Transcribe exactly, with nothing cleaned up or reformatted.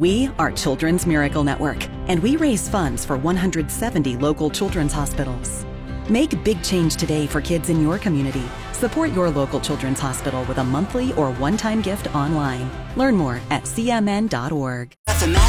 We are Children's Miracle Network, and we raise funds for one hundred seventy local children's hospitals. Make big change today for kids in your community. Support your local children's hospital with a monthly or one-time gift online. Learn more at c m n dot org. The